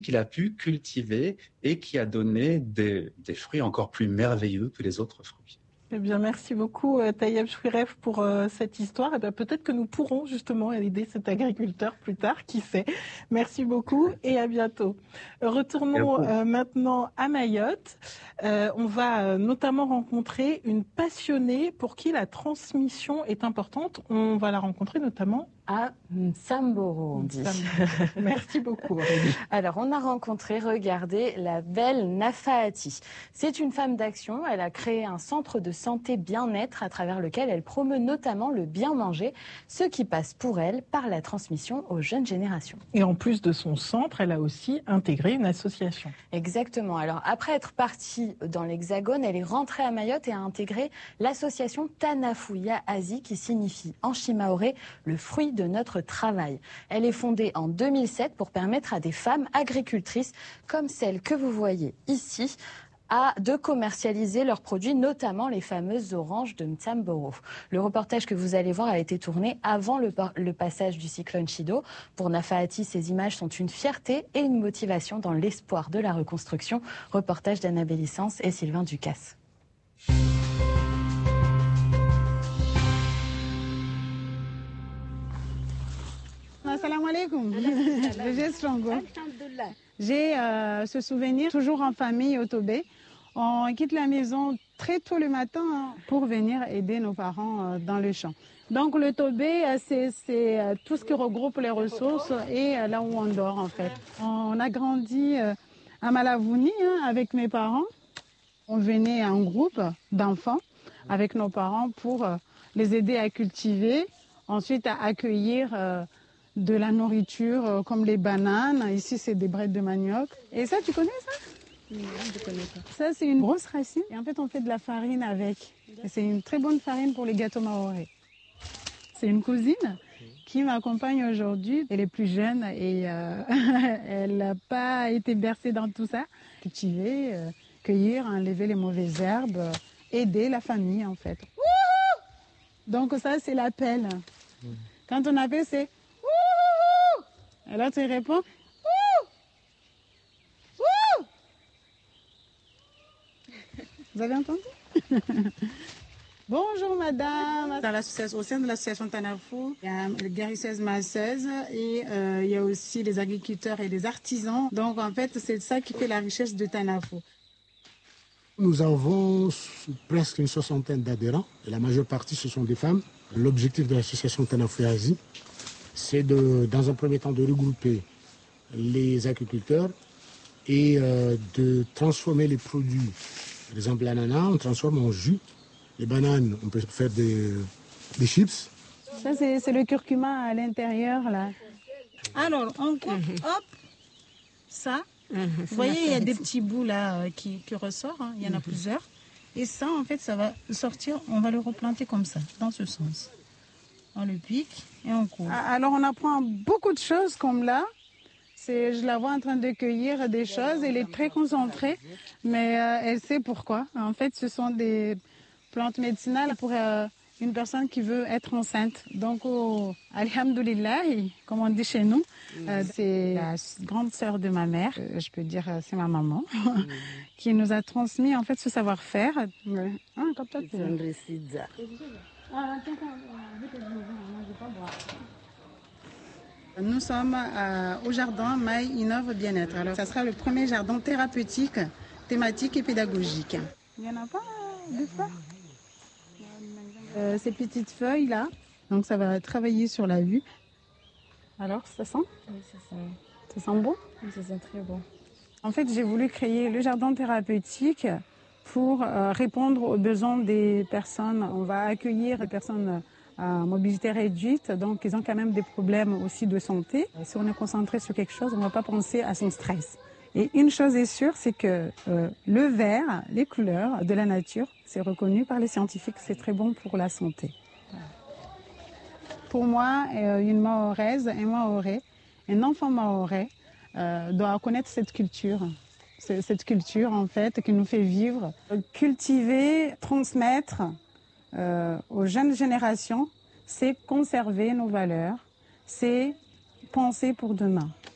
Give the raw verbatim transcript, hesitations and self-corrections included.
qu'il a pu cultiver et qui a donné des, des fruits encore plus merveilleux que les autres fruits. Eh bien, merci beaucoup, Taïeb Chouiref, pour euh, cette histoire. Et bien, peut-être que nous pourrons justement aider cet agriculteur plus tard, qui sait. Merci beaucoup et à bientôt. Retournons euh, maintenant à Mayotte. Euh, on va euh, notamment rencontrer une passionnée pour qui la transmission est importante. On va la rencontrer notamment à Msamboro, on dit. Merci beaucoup, Aurélie. Alors, on a rencontré, regardez, la belle Nafaati. C'est une femme d'action. Elle a créé un centre de santé bien-être à travers lequel elle promeut notamment le bien manger, ce qui passe pour elle par la transmission aux jeunes générations. Et en plus de son centre, elle a aussi intégré une association. Exactement. Alors, après être partie dans l'Hexagone, elle est rentrée à Mayotte et a intégré l'association Tanafuya Azi, qui signifie en shimaoré le fruit de notre travail. Elle est fondée en deux mille sept pour permettre à des femmes agricultrices comme celle que vous voyez ici à de commercialiser leurs produits, notamment les fameuses oranges de Msamboro. Le reportage que vous allez voir a été tourné avant le, le passage du cyclone Chido. Pour Nafaati, ces images sont une fierté et une motivation dans l'espoir de la reconstruction. Reportage d'Annabelle Lissance et Sylvain Ducasse. Assalamu alaikum. J'ai euh, ce souvenir, toujours en famille au Tobé. On quitte la maison très tôt le matin hein, pour venir aider nos parents euh, dans le champ. Donc le Tobé, euh, c'est euh, tout ce qui regroupe les ressources et euh, là où on dort en fait. On a grandi euh, à Malavouni hein, avec mes parents. On venait en groupe d'enfants avec nos parents pour euh, les aider à cultiver, ensuite à accueillir euh, de la nourriture euh, comme les bananes. Ici, c'est des brettes de manioc. Et ça, tu connais ça? Non, je ne connais pas. Ça, c'est une grosse racine. Et en fait, on fait de la farine avec. Et c'est une très bonne farine pour les gâteaux maoré. C'est une cousine qui m'accompagne aujourd'hui. Elle est plus jeune et euh, elle n'a pas été bercée dans tout ça. Cultiver, euh, cueillir, enlever les mauvaises herbes, euh, aider la famille, en fait. Wouhou! Donc ça, c'est l'appel. Mmh. Quand on appelle, c'est et là, tu réponds Ouh! Ouh! Vous avez entendu? Bonjour madame. Dans l'association, au sein de l'association Tanafou, il y a les guérisseuses masseuses et euh, il y a aussi les agriculteurs et les artisans. Donc en fait, c'est ça qui fait la richesse de Tanafou. Nous avons presque une soixantaine d'adhérents et la majeure partie ce sont des femmes. L'objectif de l'association Tanafou Azi, c'est de, dans un premier temps de regrouper les agriculteurs et euh, de transformer les produits. Par exemple, l'ananas, on transforme en jus. Les bananes, on peut faire des, des chips. Ça, c'est le curcuma à l'intérieur, là. Alors, on coupe, mm-hmm. hop, ça. Mm-hmm. Vous voyez, il y a des petits bouts, là, qui, qui ressortent. Hein. Il y en a mm-hmm. plusieurs. Et ça, en fait, ça va sortir, on va le replanter comme ça, dans ce sens. On le pique et on coupe. Alors on apprend beaucoup de choses comme là. Je la vois en train de cueillir des choses. Elle est très concentrée, mais euh, elle sait pourquoi. En fait, ce sont des plantes médicinales pour euh, une personne qui veut être enceinte. Donc, oh, alhamdoulilah, comme on dit chez nous, euh, c'est la grande sœur de ma mère. Euh, je peux dire, c'est ma maman, qui nous a transmis en fait ce savoir-faire. Ouais. Ah, comme ça, nous sommes euh, au jardin Maï Innove Bien-être. Alors, ça sera le premier jardin thérapeutique, thématique et pédagogique. Il n'y en a pas deux fois. Euh, ces petites feuilles là, donc ça va travailler sur la vue. Alors, ça sent? Oui, ça sent. Ça sent bon? Oui, ça sent très bon. En fait, j'ai voulu créer le jardin thérapeutique pour euh, répondre aux besoins des personnes. On va accueillir des personnes à mobilité réduite, donc ils ont quand même des problèmes aussi de santé. Si on est concentré sur quelque chose, on ne va pas penser à son stress. Et une chose est sûre, c'est que euh, le vert, les couleurs de la nature, c'est reconnu par les scientifiques, c'est très bon pour la santé. Pour moi, euh, une Mahoraise, un Mahorais, un enfant Mahorais euh, doit connaître cette culture. Cette culture, en fait, qui nous fait vivre. Cultiver, transmettre euh, aux jeunes générations, c'est conserver nos valeurs, c'est penser pour demain.